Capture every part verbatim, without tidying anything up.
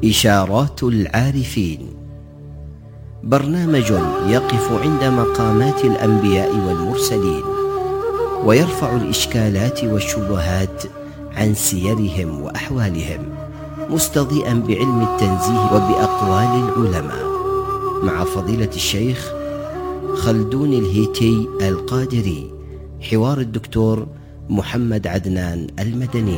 إشارات العارفين، برنامج يقف عند مقامات الأنبياء والمرسلين ويرفع الإشكالات والشبهات عن سيرهم وأحوالهم، مستضيئا بعلم التنزيه وبأقوال العلماء، مع فضيلة الشيخ خلدون الهيتي القادري. حوار الدكتور محمد عدنان المدني.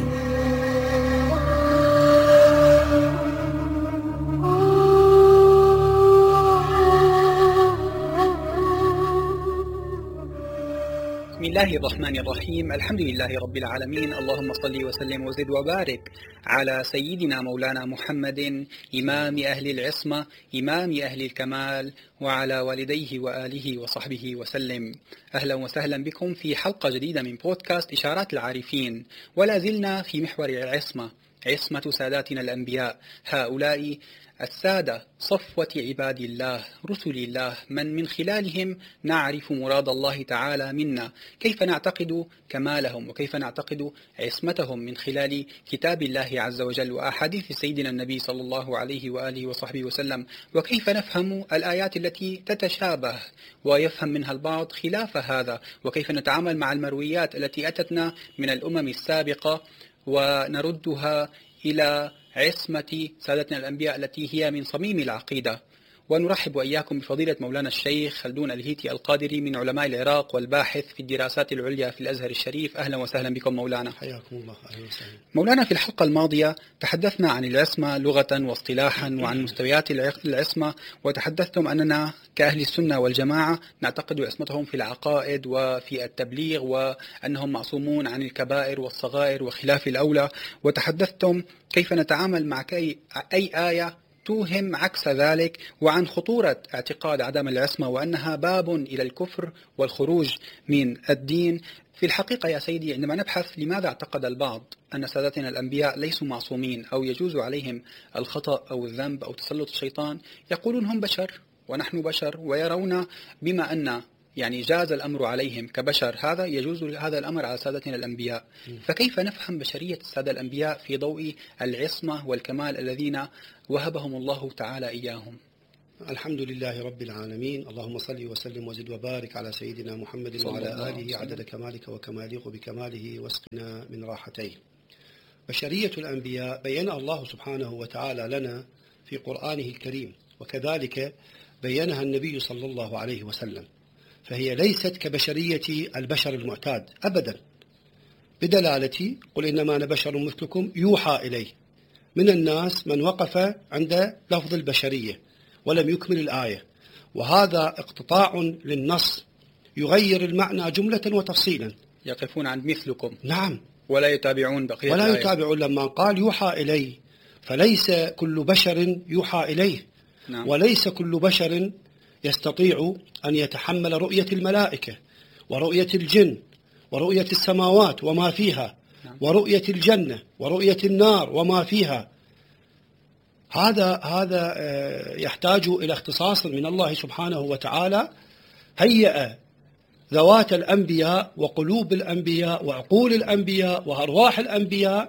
بسم الله الرحمن الرحيم. الحمد لله رب العالمين، اللهم صل وسلم وزد وبارك على سيدنا مولانا محمد إمام أهل العصمة إمام أهل الكمال وعلى والديه وآله وصحبه وسلم. أهلا وسهلا بكم في حلقة جديدة من بودكاست إشارات العارفين، ولا زلنا في محور العصمة، عصمة ساداتنا الأنبياء، هؤلاء السادة صفوة عباد الله رسل الله، من من خلالهم نعرف مراد الله تعالى منا، كيف نعتقد كمالهم وكيف نعتقد عصمتهم من خلال كتاب الله عز وجل وأحاديث سيدنا النبي صلى الله عليه وآله وصحبه وسلم، وكيف نفهم الآيات التي تتشابه ويفهم منها البعض خلاف هذا، وكيف نتعامل مع المرويات التي أتتنا من الأمم السابقة ونردها إلى عصمة سادتنا الأنبياء التي هي من صميم العقيدة. ونرحب وإياكم بفضيلة مولانا الشيخ خلدون الهيتي القادري من علماء العراق والباحث في الدراسات العليا في الأزهر الشريف. أهلا وسهلا بكم مولانا. حياكم الله. أهلا وسهلا. مولانا، في الحلقة الماضية تحدثنا عن العصمة لغة واصطلاحا وعن مستويات العصمة، وتحدثتم أننا كأهل السنة والجماعة نعتقد عصمتهم في العقائد وفي التبليغ، وأنهم معصومون عن الكبائر والصغائر وخلاف الأولى، وتحدثتم كيف نتعامل مع أي آية توهم عكس ذلك، وعن خطورة اعتقاد عدم العصمة وأنها باب إلى الكفر والخروج من الدين. في الحقيقة يا سيدي، عندما نبحث لماذا اعتقد البعض أن سادتنا الأنبياء ليسوا معصومين أو يجوز عليهم الخطأ أو الذنب أو تسلط الشيطان، يقولون هم بشر ونحن بشر، ويرون بما أن يعني جاز الأمر عليهم كبشر هذا يجوز هذا الأمر على سادتنا الأنبياء. فكيف نفهم بشرية السادة الأنبياء في ضوء العصمة والكمال الذين وهبهم الله تعالى إياهم؟ الحمد لله رب العالمين، اللهم صل وسلم وزد وبارك على سيدنا محمد وعلى آله عدد كمالك وكما يليق بكماله، واسقنا من راحتيه. بشرية الأنبياء بينها الله سبحانه وتعالى لنا في قرآنه الكريم، وكذلك بينها النبي صلى الله عليه وسلم، فهي ليست كبشرية البشر المعتاد أبدا، بدلالة قل إنما أنا بشر مثلكم يوحى إليه. من الناس من وقف عند لفظ البشرية ولم يكمل الآية، وهذا اقتطاع للنص يغير المعنى جملة وتفصيلا. يقفون عند مثلكم، نعم، ولا يتابعون بقية ولا الآية. يتابعون لما قال يوحى إليه، فليس كل بشر يوحى إليه. نعم. وليس كل بشر يستطيع أن يتحمل رؤية الملائكة ورؤية الجن ورؤية السماوات وما فيها، نعم، ورؤية الجنة ورؤية النار وما فيها. هذا هذا يحتاج إلى اختصاص من الله سبحانه وتعالى. هيأ ذوات الأنبياء وقلوب الأنبياء وعقول الأنبياء وأرواح الأنبياء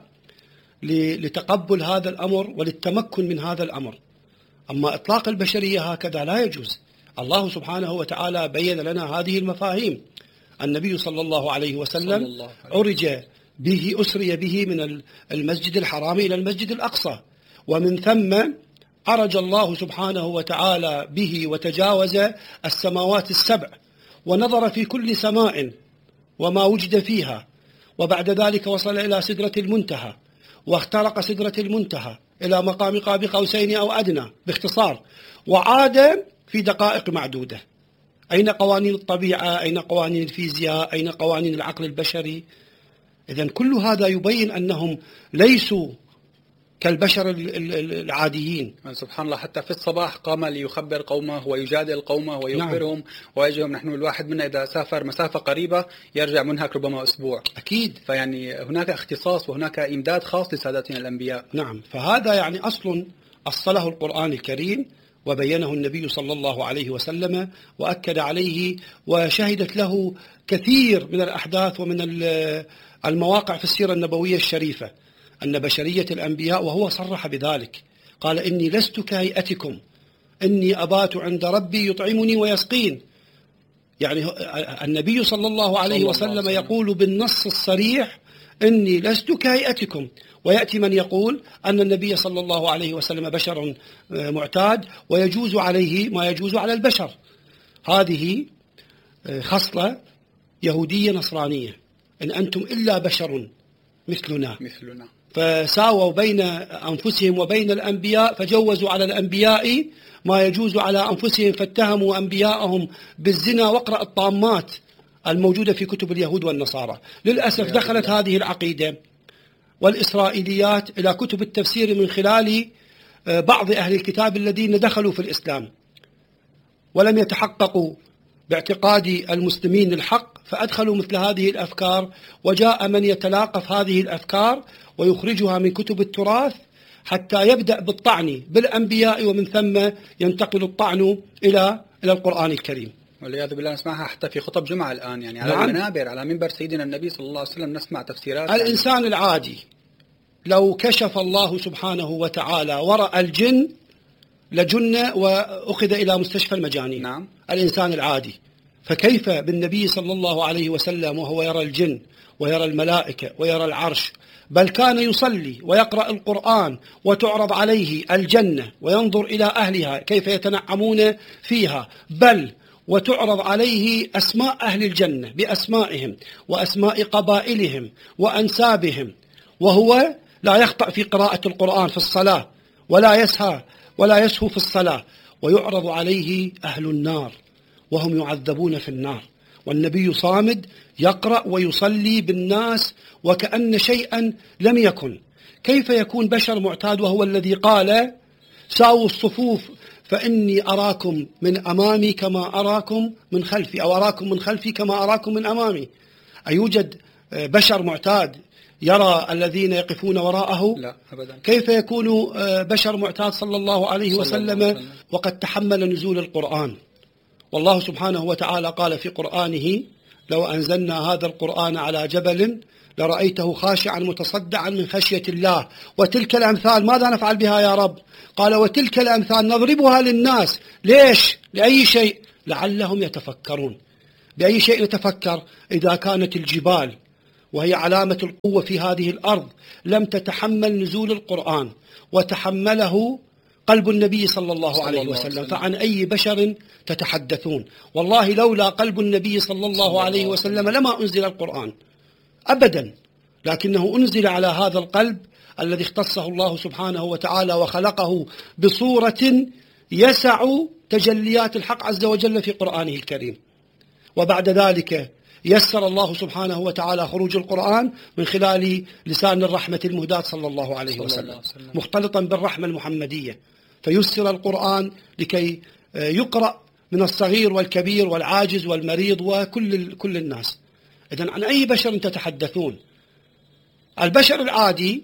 لتقبل هذا الأمر وللتمكن من هذا الأمر. أما إطلاق البشرية هكذا لا يجوز. الله سبحانه وتعالى بين لنا هذه المفاهيم. النبي صلى الله عليه وسلم الله عليه. عرج به أسري به من المسجد الحرام إلى المسجد الأقصى، ومن ثم عرج الله سبحانه وتعالى به وتجاوز السماوات السبع، ونظر في كل سماء وما وجد فيها، وبعد ذلك وصل إلى سدرة المنتهى، واخترق سدرة المنتهى إلى مقام قاب قوسين أو أدنى باختصار، وعاد في دقائق معدودة. أين قوانين الطبيعة؟ أين قوانين الفيزياء؟ أين قوانين العقل البشري؟ إذن كل هذا يبين أنهم ليسوا كالبشر العاديين. سبحان الله، حتى في الصباح قام ليخبر قومه ويجادل قومه ويخبرهم، نعم، ويجيهم. نحن الواحد منا إذا سافر مسافة قريبة يرجع منهك ربما أسبوع. أكيد. فيعني هناك اختصاص وهناك إمداد خاص لسادتنا الأنبياء. نعم، فهذا يعني أصل أصله القرآن الكريم، وبينه النبي صلى الله عليه وسلم وأكد عليه، وشهدت له كثير من الأحداث ومن المواقع في السيرة النبوية الشريفة أن بشرية الأنبياء، وهو صرح بذلك قال إني لست كهيئتكم إني أبات عند ربي يطعمني ويسقين. يعني النبي صلى الله عليه وسلم يقول بالنص الصريح إني لست كهيئتكم، ويأتي من يقول أن النبي صلى الله عليه وسلم بشر معتاد ويجوز عليه ما يجوز على البشر. هذه خصلة يهودية نصرانية، إن أنتم إلا بشر مثلنا مثلنا فساووا بين أنفسهم وبين الأنبياء، فجوزوا على الأنبياء ما يجوز على أنفسهم، فاتهموا أنبياءهم بالزنا. واقرأ الطامات الموجودة في كتب اليهود والنصارى. للأسف دخلت هذه العقيدة والإسرائيليات إلى كتب التفسير من خلال بعض أهل الكتاب الذين دخلوا في الإسلام ولم يتحققوا باعتقاد المسلمين الحق، فأدخلوا مثل هذه الأفكار، وجاء من يتلاقف هذه الأفكار ويخرجها من كتب التراث حتى يبدأ بالطعن بالأنبياء، ومن ثم ينتقل الطعن إلى إلى القرآن الكريم. والعياذ بالله نسمعها حتى في خطب جمعة الآن، يعني على نعم. المنابر على منبر سيدنا النبي صلى الله عليه وسلم نسمع تفسيرات. الإنسان يعني العادي لو كشف الله سبحانه وتعالى ورأى الجن لجن وأخذ إلى مستشفى المجانين. نعم. الإنسان العادي، فكيف بالنبي صلى الله عليه وسلم وهو يرى الجن ويرى الملائكة ويرى العرش، بل كان يصلي ويقرأ القرآن وتعرض عليه الجنة وينظر إلى أهلها كيف يتنعمون فيها، بل وتعرض عليه أسماء أهل الجنة بأسمائهم وأسماء قبائلهم وأنسابهم، وهو لا يخطأ في قراءة القرآن في الصلاة ولا يسهى ولا يسهو في الصلاة، ويعرض عليه أهل النار وهم يعذبون في النار، والنبي صامد يقرأ ويصلي بالناس وكأن شيئا لم يكن. كيف يكون بشر معتاد وهو الذي قال ساووا الصفوف فإني أراكم من أمامي كما أراكم من خلفي، أو أراكم من خلفي كما أراكم من أمامي؟ أيوجد بشر معتاد يرى الذين يقفون وراءه؟ لا أبدا. كيف يكون بشر معتاد صلى الله عليه وسلم, الله وسلم وقد تحمل نزول القرآن؟ والله سبحانه وتعالى قال في قرآنه لو أنزلنا هذا القرآن على جبل لرأيته خاشعا متصدعا من خشية الله. وتلك الأمثال ماذا نفعل بها يا رب؟ قال وتلك الأمثال نضربها للناس. ليش؟ لأي شيء؟ لعلهم يتفكرون. بأي شيء نتفكر؟ إذا كانت الجبال وهي علامة القوة في هذه الأرض لم تتحمل نزول القرآن وتحمله قلب النبي صلى الله عليه وسلم، فعن أي بشر تتحدثون؟ والله لولا قلب النبي صلى الله عليه وسلم لما أنزل القرآن أبدا، لكنه أنزل على هذا القلب الذي اختصه الله سبحانه وتعالى وخلقه بصورة يسع تجليات الحق عز وجل في قرآنه الكريم. وبعد ذلك يسر الله سبحانه وتعالى خروج القرآن من خلال لسان الرحمة المهداة صلى الله عليه وسلم مختلطا بالرحمة المحمدية، فيسر القرآن لكي يقرأ من الصغير والكبير والعاجز والمريض وكل كل الناس. إذن عن أي بشر تتحدثون؟ البشر العادي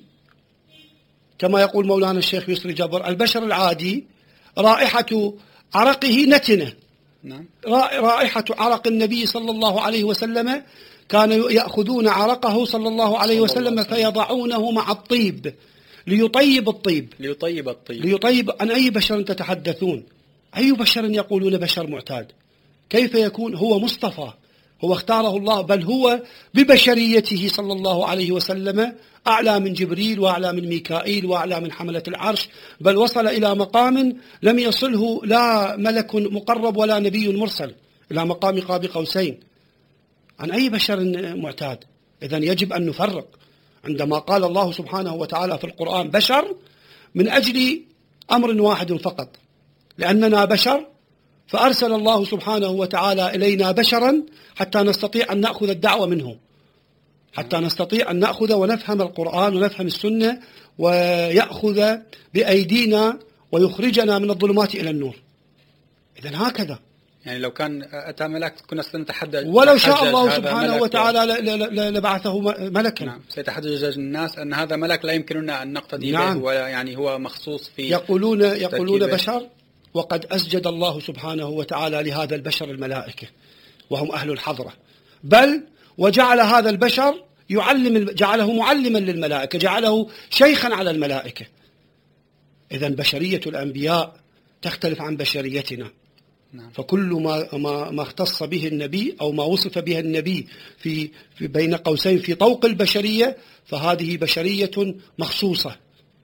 كما يقول مولانا الشيخ يسري جابر، البشر العادي رائحة عرقه نتنة. نعم. رائحة عرق النبي صلى الله عليه وسلم كانوا يأخذون عرقه صلى الله عليه وسلم فيضعونه مع الطيب ليطيب الطيب ليطيب الطيب ليطيب. عن أي بشر تتحدثون؟ أي بشر يقولون بشر معتاد؟ كيف يكون؟ هو مصطفى، هو اختاره الله، بل هو ببشريته صلى الله عليه وسلم أعلى من جبريل وأعلى من ميكائيل وأعلى من حملة العرش، بل وصل إلى مقام لم يصله لا ملك مقرب ولا نبي مرسل، إلى مقام قاب قوسين. عن أي بشر معتاد؟ إذن يجب أن نفرق. عندما قال الله سبحانه وتعالى في القرآن بشر من أجل أمر واحد فقط، لأننا بشر، فأرسل الله سبحانه وتعالى إلينا بشرا حتى نستطيع أن نأخذ الدعوة منه، حتى نستطيع أن نأخذ ونفهم القرآن ونفهم السنة ويأخذ بأيدينا ويخرجنا من الظلمات إلى النور. إذن هكذا. يعني لو كان أتى ملك كنا سنتحدث، ولو شاء الله سبحانه وتعالى لبعثه ملكا. نعم. سيتحدث الناس أن هذا ملك لا يمكننا أن نقتدي نعم. به، ولا يعني هو مخصوص في يقولون يقولون بشر، وقد أسجد الله سبحانه وتعالى لهذا البشر الملائكة وهم أهل الحضرة، بل وجعل هذا البشر يعلم، جعله معلما للملائكة، جعله شيخا على الملائكة. إذن بشرية الأنبياء تختلف عن بشريتنا. نعم. فكل ما ما ما اختص به النبي أو ما وصف به النبي في, في بين قوسين في طوق البشرية، فهذه بشرية مخصوصة،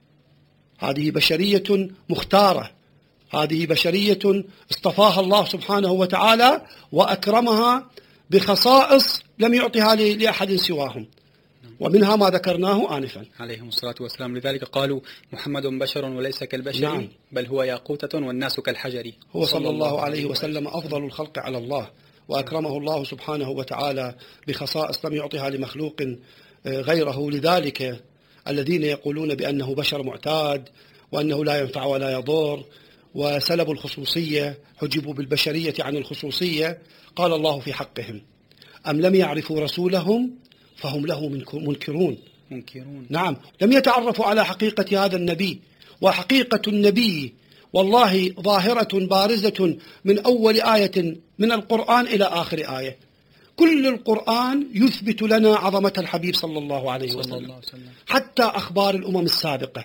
هذه بشرية مختارة، هذه بشرية اصطفاها الله سبحانه وتعالى وأكرمها بخصائص لم يعطها لأحد سواهم، ومنها ما ذكرناه آنفا عليهم الصلاة والسلام. لذلك قالوا محمد بشر وليس كالبشر. نعم. بل هو ياقوتة والناس كالحجر. هو صلى الله عليه وسلم أفضل الخلق على الله، وأكرمه الله سبحانه وتعالى بخصائص لم يعطها لمخلوق غيره. لذلك الذين يقولون بأنه بشر معتاد وأنه لا ينفع ولا يضر وسلبوا الخصوصية، حجبوا بالبشرية عن الخصوصية، قال الله في حقهم: أم لم يعرفوا رسولهم فهم له منكرون. منكرون. نعم، لم يتعرفوا على حقيقة هذا النبي. وحقيقة النبي والله ظاهرة بارزة من أول آية من القرآن إلى آخر آية. كل القرآن يثبت لنا عظمة الحبيب صلى الله عليه وسلم. صلى الله عليه وسلم. حتى أخبار الأمم السابقة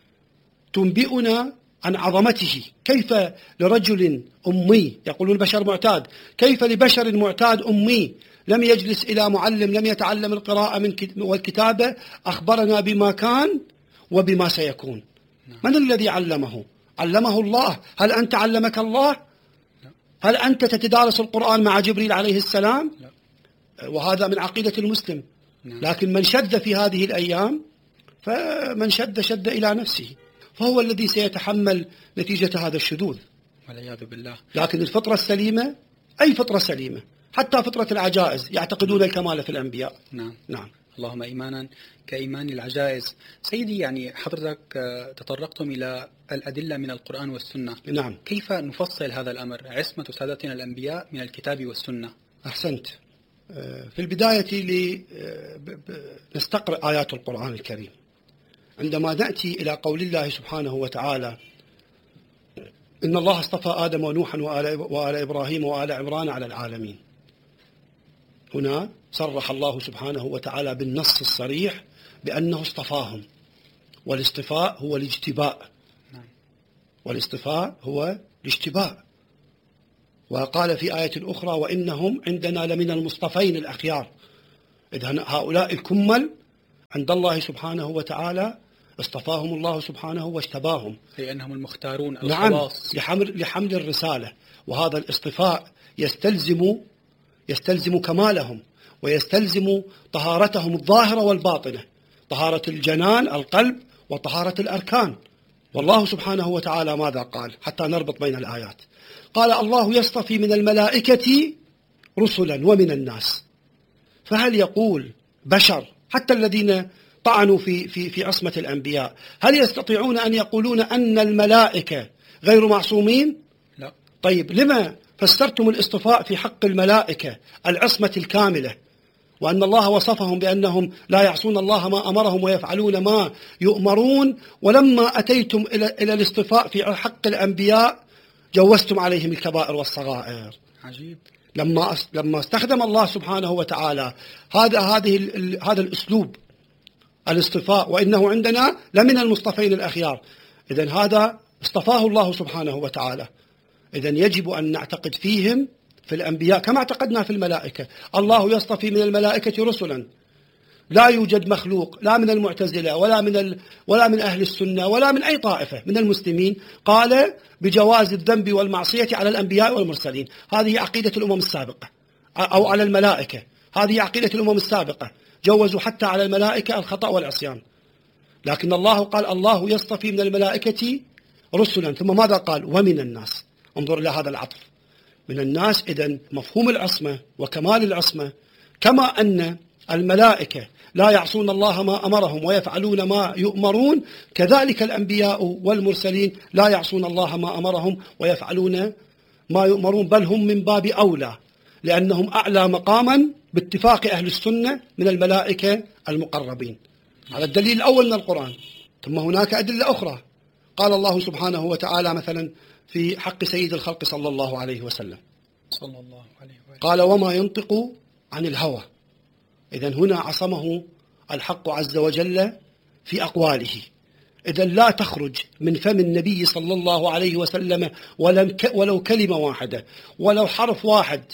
تنبئنا عن عظمته. كيف لرجل أمي، يقولون بشر معتاد، كيف لبشر معتاد أمي لم يجلس إلى معلم، لم يتعلم القراءة والكتابة، أخبرنا بما كان وبما سيكون. من الذي علمه؟ علمه الله. هل أنت علمك الله؟ هل أنت تتدارس القرآن مع جبريل عليه السلام؟ وهذا من عقيدة المسلم. لكن من شد في هذه الأيام، فمن شد شد إلى نفسه، فهو الذي سيتحمل نتيجة هذا الشذوذ والعياذ بالله. لكن الفطرة السليمة، أي فطرة سليمة، حتى فطرة العجائز يعتقدون الكمال في الأنبياء. نعم. نعم. اللهم إيمانا كإيمان العجائز. سيدي، يعني حضرتك تطرقتم إلى الأدلة من القرآن والسنة. نعم. كيف نفصل هذا الأمر، عصمة سادتنا الأنبياء من الكتاب والسنة؟ أحسنت. في البداية لنستقرأ آيات القرآن الكريم. عندما نأتي إلى قول الله سبحانه وتعالى: إن الله اصطفى آدم ونوحا وآل إبراهيم وآل عمران على العالمين، هنا صرح الله سبحانه وتعالى بالنص الصريح بأنه اصطفاهم، والاصطفاء هو الاجتباء، والاصطفاء هو الاجتباء. وقال في آية أخرى: وإنهم عندنا لمن المصطفين الأخيار. إذن هؤلاء الكمل عند الله سبحانه وتعالى اصطفاهم الله سبحانه واجتباهم، أي أنهم المختارون الخلاص. نعم، لحمل, لحمل الرسالة. وهذا الاصطفاء يستلزم يستلزم كمالهم، ويستلزم طهارتهم الظاهرة والباطنة، طهارة الجنان القلب وطهارة الأركان. والله سبحانه وتعالى ماذا قال حتى نربط بين الآيات؟ قال: الله يصطفي من الملائكة رسلا ومن الناس. فهل يقول بشر، حتى الذين طعنوا في في في عصمة الأنبياء، هل يستطيعون أن يقولون أن الملائكة غير معصومين؟ لا. طيب، لما فسرتم الاصطفاء في حق الملائكة العصمة الكاملة، وأن الله وصفهم بأنهم لا يعصون الله ما أمرهم ويفعلون ما يؤمرون، ولما أتيتم إلى إلى الاصطفاء في حق الأنبياء جوزتم عليهم الكبائر والصغائر؟ عجيب. لما لما استخدم الله سبحانه وتعالى هذا هذه هذا الأسلوب الاصطفاء، وإنه عندنا لمن المصطفين الأخيار، إذن هذا اصطفاه الله سبحانه وتعالى. إذن يجب أن نعتقد فيهم في الأنبياء كما اعتقدنا في الملائكة. الله يصطفي من الملائكة رسلا. لا يوجد مخلوق، لا من المعتزلة ولا من ال... ولا من أهل السنة ولا من أي طائفة من المسلمين قال بجواز الذنب والمعصية على الأنبياء والمرسلين. هذه عقيدة الأمم السابقة، أو على الملائكة، هذه عقيدة الأمم السابقة، جوزوا حتى على الملائكة الخطأ والعصيان. لكن الله قال: الله يصطفي من الملائكة رسلا، ثم ماذا قال؟ ومن الناس. انظر إلى هذا العطف، من الناس. إذن مفهوم العصمة وكمال العصمة، كما أن الملائكة لا يعصون الله ما أمرهم ويفعلون ما يؤمرون، كذلك الأنبياء والمرسلين لا يعصون الله ما أمرهم ويفعلون ما يؤمرون، بل هم من باب أولى، لأنهم أعلى مقاما باتفاق أهل السنة من الملائكة المقربين. هذا الدليل الأول من القرآن. ثم هناك أدلة أخرى. قال الله سبحانه وتعالى مثلا في حق سيد الخلق صلى الله عليه وسلم، صلى الله عليه وسلم، قال: وما ينطق عن الهوى. إذن هنا عصمه الحق عز وجل في أقواله، إذا لا تخرج من فم النبي صلى الله عليه وسلم ولو كلمة واحدة ولو حرف واحد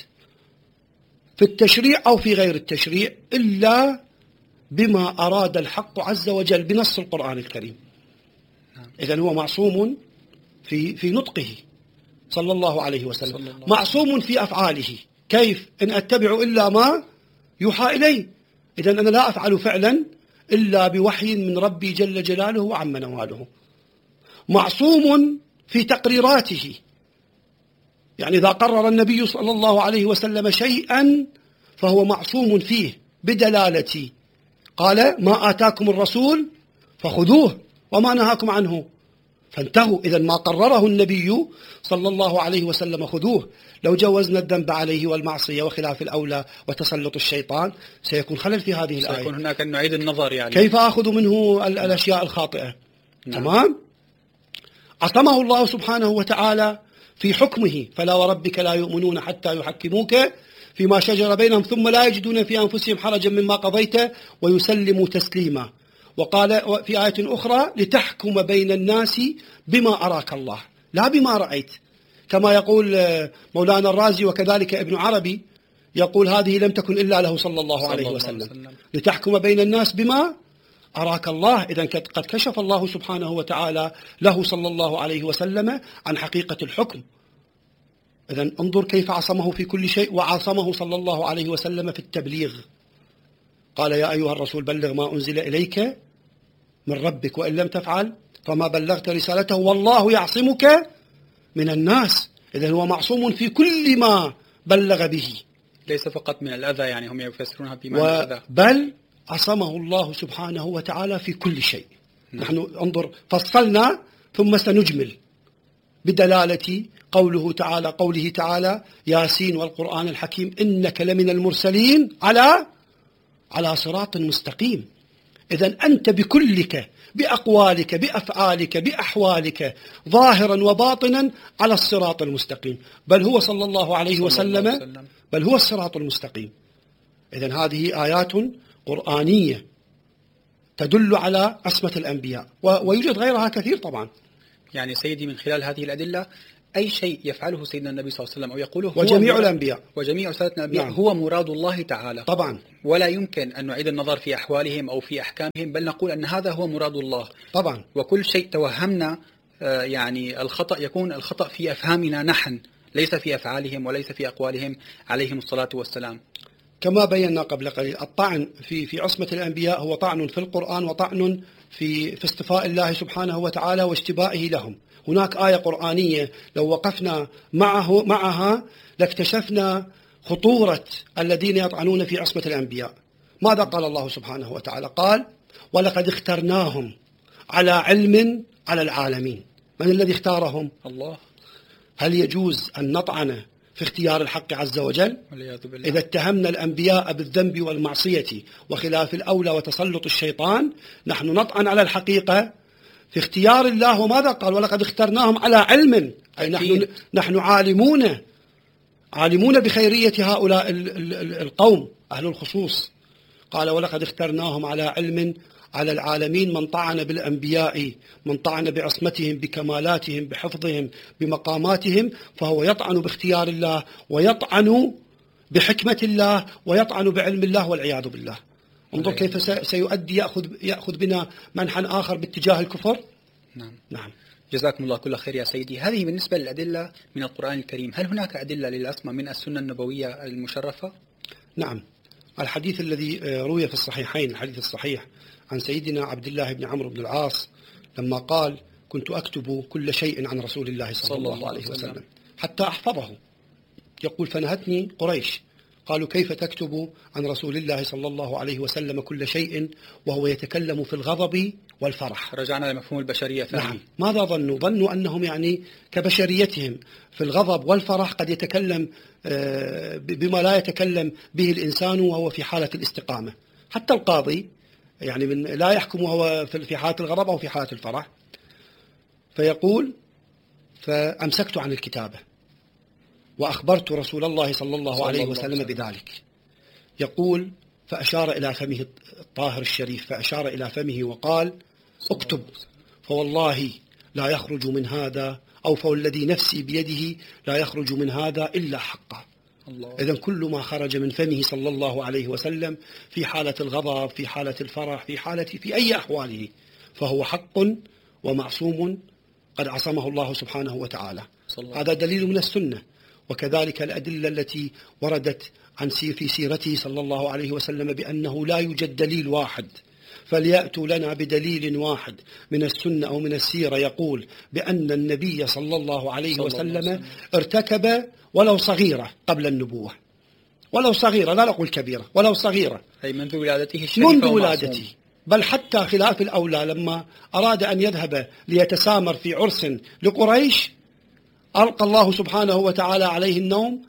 في التشريع أو في غير التشريع إلا بما أراد الحق عز وجل بنص القرآن الكريم. إذن هو معصوم في في نطقه صلى الله عليه وسلم، الله معصوم في أفعاله. كيف؟ إن أتبع إلا ما يوحى إلي. إذن أنا لا أفعل فعلا إلا بوحي من ربي جل جلاله وعم نواله. معصوم في تقريراته، يعني إذا قرر النبي صلى الله عليه وسلم شيئا فهو معصوم فيه بدلالة قال ما آتاكم الرسول فخذوه وما نهاكم عنه فانتهوا. إذن ما قرره النبي صلى الله عليه وسلم خذوه. لو جوزنا الذنب عليه والمعصية وخلاف الأولى وتسلط الشيطان سيكون خلل في هذه الآية. سيكون هناك أن نعيد النظر، يعني كيف أخذ منه الأشياء الخاطئة؟ نعم. تمام. عصمه الله سبحانه وتعالى في حكمه فلا وربك لا يؤمنون حتى يحكموك فيما شجر بينهم ثم لا يجدون في أنفسهم حرجا مما قضيت ويسلموا تسليما. وقال في آية أخرى لتحكم بين الناس بما أراك الله لا بما رأيت، كما يقول مولانا الرازي وكذلك ابن عربي يقول هذه لم تكن إلا له صلى الله صلى عليه الله وسلم. وسلم لتحكم بين الناس بما أراك الله. إذن قد كشف الله سبحانه وتعالى له صلى الله عليه وسلم عن حقيقة الحكم. إذن انظر كيف عصمه في كل شيء، وعصمه صلى الله عليه وسلم في التبليغ. قال يا أيها الرسول بلغ ما أنزل إليك من ربك وإن لم تفعل فما بلغت رسالته والله يعصمك من الناس. إذن هو معصوم في كل ما بلغ به، ليس فقط من الأذى، يعني هم يفسرونها بمعنى الأذى، بل عصمه الله سبحانه وتعالى في كل شيء. م. نحن انظر فصلنا ثم سنجمل بدلالة قوله تعالى قوله تعالى ياسين والقرآن الحكيم إنك لمن المرسلين على على صراط مستقيم. إذن أنت بكلك بأقوالك بأفعالك بأحوالك ظاهرا وباطنا على الصراط المستقيم، بل هو صلى الله عليه وسلم بل هو الصراط المستقيم. إذن هذه آيات قرآنية تدل على عصمة الأنبياء، ويوجد غيرها كثير طبعا. يعني سيدي من خلال هذه الأدلة أي شيء يفعله سيدنا النبي صلى الله عليه وسلم أو يقوله وجميع هو الأنبياء وجميع سادة الأنبياء نعم. هو مراد الله تعالى طبعا، ولا يمكن أن نعيد النظر في أحوالهم أو في أحكامهم، بل نقول أن هذا هو مراد الله طبعا. وكل شيء توهمنا يعني الخطأ يكون الخطأ في أفهامنا نحن، ليس في أفعالهم وليس في أقوالهم عليهم الصلاة والسلام. كما بينا قبل قليل الطعن في في عصمة الأنبياء هو طعن في القرآن وطعن في في اصطفاء الله سبحانه وتعالى واشتبائه لهم. هناك آية قرآنية لو وقفنا معه معها لاكتشفنا خطورة الذين يطعنون في عصمة الأنبياء. ماذا قال الله سبحانه وتعالى؟ قال ولقد اخترناهم على علم على العالمين. من الذي اختارهم؟ الله. هل يجوز أن نطعن في اختيار الحق عز وجل؟ إذا اتهمنا الأنبياء بالذنب والمعصية وخلاف الأولى وتسلط الشيطان نحن نطعن على الحقيقة في اختيار الله. وماذا قال؟ ولقد اخترناهم على علم، أي نحن, نحن عالمون عالمون بخيرية هؤلاء القوم أهل الخصوص. قال ولقد اخترناهم على علم على العالمين. من طعن بالأنبياء من طعن بعصمتهم بكمالاتهم بحفظهم بمقاماتهم فهو يطعن باختيار الله ويطعن بحكمة الله ويطعن بعلم الله والعياذ بالله. انظر كيف سيؤدي يأخذ, يأخذ بنا منحا آخر باتجاه الكفر. نعم. نعم. جزاكم الله كل خير يا سيدي. هذه بالنسبة للأدلة من القرآن الكريم. هل هناك أدلة للعصمة من السنة النبوية المشرفة؟ نعم. الحديث الذي روي في الصحيحين الحديث الصحيح عن سيدنا عبد الله بن عمرو بن العاص لما قال كنت أكتب كل شيء عن رسول الله صلى, صلى الله عليه وسلم, وسلم حتى أحفظه. يقول فنهتني قريش قالوا كيف تكتب عن رسول الله صلى الله عليه وسلم كل شيء وهو يتكلم في الغضب والفرح؟ رجعنا لمفهوم البشرية ثاني. نعم. ماذا ظنوا؟ ظنوا أنهم يعني كبشريتهم في الغضب والفرح قد يتكلم بما لا يتكلم به الإنسان وهو في حالة الاستقامة. حتى القاضي يعني من لا يحكم وهو في حالة الغضب أو في حالة الفرح. فيقول فأمسكت عن الكتابة وأخبرت رسول الله صلى الله عليه وسلم بذلك. يقول فأشار إلى فمه الطاهر الشريف فأشار إلى فمه وقال اكتب. فوالله لا يخرج من هذا، أو فوالذي نفسي بيده لا يخرج من هذا إلا حقه. إذن كل ما خرج من فمه صلى الله عليه وسلم في حالة الغضب، في حالة الفرح، في حالة في أي أحواله، فهو حق ومعصوم قد عصمه الله سبحانه وتعالى. هذا دليل من السنة. وكذلك الأدلة التي وردت عن سير في سيرته صلى الله عليه وسلم بأنه لا يوجد دليل واحد، فليأتوا لنا بدليل واحد من السنة أو من السيرة يقول بأن النبي صلى الله عليه وسلم ارتكب ولو صغيرة قبل النبوة، ولو صغيرة، لا نقول كبيرة، ولو صغيرة، أي منذ ولادته الشريفة، منذ ولادته. بل حتى خلاف الأولى لما أراد أن يذهب ليتسامر في عرس لقريش ألقى الله سبحانه وتعالى عليه النوم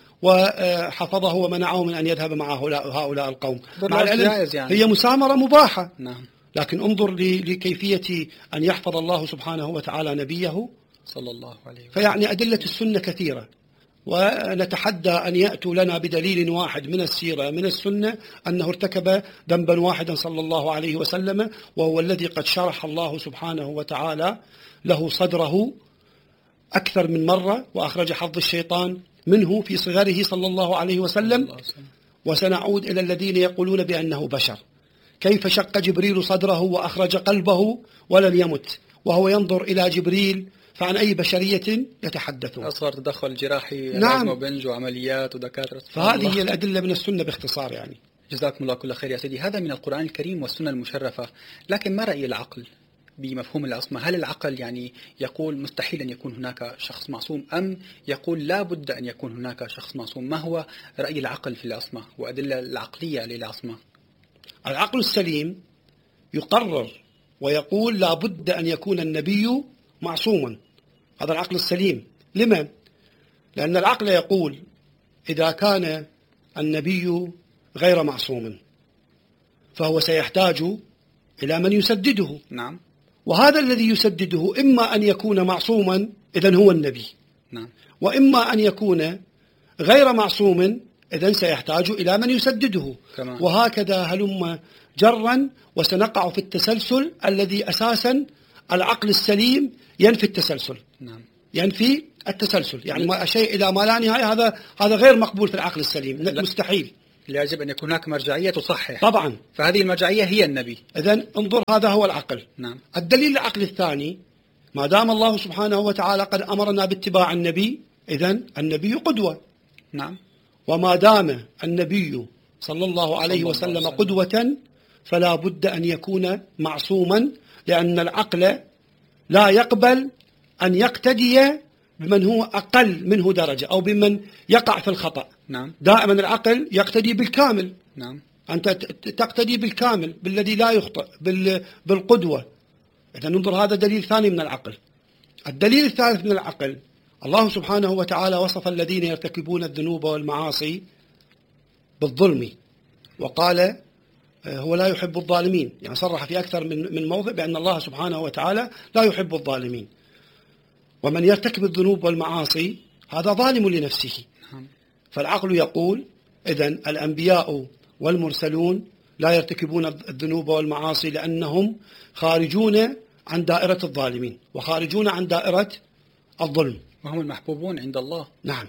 وحفظه ومنعه من أن يذهب مع هؤلاء القوم. مع العلم يعني. هي مسامرة مباحة. نعم. لكن انظر لكيفية أن يحفظ الله سبحانه وتعالى نبيه صلى الله عليه وسلم. فيعني أدلة السنة كثيرة، ونتحدى أن يأتوا لنا بدليل واحد من السيرة من السنة أنه ارتكب ذنبا واحدا صلى الله عليه وسلم، وهو الذي قد شرح الله سبحانه وتعالى له صدره أكثر من مرة، وأخرج حظ الشيطان منه في صغره صلى الله عليه وسلم. وسنعود إلى الذين يقولون بأنه بشر. كيف شق جبريل صدره وأخرج قلبه ولم يمت، وهو ينظر إلى جبريل، فعن أي بشرية يتحدثون؟ أصغر تدخل جراحي، نعم، وبنج وعمليات ودكاترة. فهذه هي الأدلة من السنة باختصار يعني. جزاكم الله كل خير يا سيدي. هذا من القرآن الكريم والسنة المشرفة، لكن ما رأي العقل بمفهوم العصمة؟ هل العقل يعني يقول مستحيل أن يكون هناك شخص معصوم، أم يقول لا بد أن يكون هناك شخص معصوم؟ ما هو رأي العقل في العصمة وأدلة العقلية للعصمة؟ العقل السليم يقرر ويقول لا بد أن يكون النبي معصوما. هذا العقل السليم. لما؟ لأن العقل يقول إذا كان النبي غير معصوم فهو سيحتاج إلى من يسدده. نعم. وهذا الذي يسدده إما أن يكون معصوما إذن هو النبي. نعم. وإما أن يكون غير معصوم إذن سيحتاج إلى من يسدده. كمان. وهكذا هلم جرا، وسنقع في التسلسل الذي أساسا العقل السليم ينفي التسلسل. نعم. ينفي التسلسل، يعني ما شيء إلى ما لا نهاية، هذا هذا غير مقبول في العقل السليم. لا. مستحيل. يجب أن يكون هناك مرجعية تصحح. طبعا. فهذه المرجعية هي النبي. إذن انظر، هذا هو العقل. نعم. الدليل العقل الثاني، ما دام الله سبحانه وتعالى قد أمرنا باتباع النبي، إذن النبي قدوة. نعم. وما دام النبي صلى الله عليه وسلم قدوة فلا بد أن يكون معصوما، لأن العقل لا يقبل أن يقتدي بمن هو أقل منه درجة أو بمن يقع في الخطأ. نعم. دائما العقل يقتدي بالكامل. نعم. أنت تقتدي بالكامل بالذي لا يخطئ، بالقدوة. إذا ننظر، هذا دليل ثاني من العقل. الدليل الثالث من العقل، الله سبحانه وتعالى وصف الذين يرتكبون الذنوب والمعاصي بالظلم، وقال هو لا يحب الظالمين. يعني صرح في أكثر من من موضع بأن الله سبحانه وتعالى لا يحب الظالمين. ومن يرتكب الذنوب والمعاصي هذا ظالم لنفسه. فالعقل يقول إذن الأنبياء والمرسلون لا يرتكبون الذنوب والمعاصي لأنهم خارجون عن دائرة الظالمين وخارجون عن دائرة الظلم، وهم المحبوبون عند الله. نعم.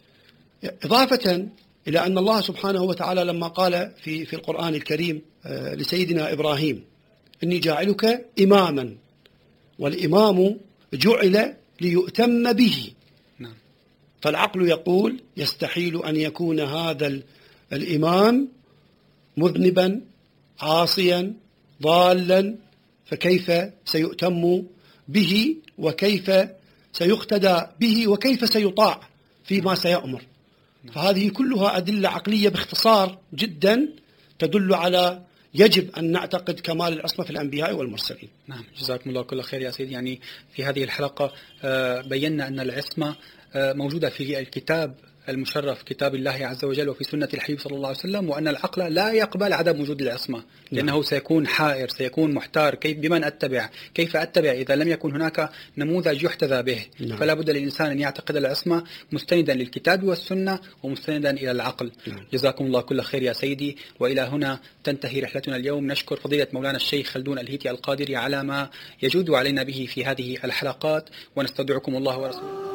إضافة إلى أن الله سبحانه وتعالى لما قال في في القرآن الكريم لسيدنا إبراهيم إني جاعلك إماما، والإمام جعل ليؤتم به. نعم. فالعقل يقول يستحيل أن يكون هذا الإمام مذنبا عاصيا ضالا، فكيف سيؤتم به، وكيف سيقتدى به، وكيف سيطاع فيما سيأمر. فهذه كلها أدلة عقلية باختصار جدا تدل على يجب أن نعتقد كمال العصمة في الأنبياء والمرسلين. نعم. جزاكم الله كل خير يا سيدي. يعني في هذه الحلقة بينا أن العصمة موجودة في الكتاب المشرف كتاب الله عز وجل وفي سنة الحبيب صلى الله عليه وسلم، وأن العقل لا يقبل عدم وجود العصمة، لأنه سيكون حائر، سيكون محتار، كيف بمن أتبع، كيف أتبع إذا لم يكن هناك نموذج يحتذى به. نعم. فلا بد للإنسان أن يعتقد العصمة مستندا للكتاب والسنة ومستندا إلى العقل. نعم. جزاكم الله كل خير يا سيدي. وإلى هنا تنتهي رحلتنا اليوم. نشكر فضيلة مولانا الشيخ خلدون الهيتي القادري على ما يجود علينا به في هذه الحلقات، ونستودعكم الله ورسوله.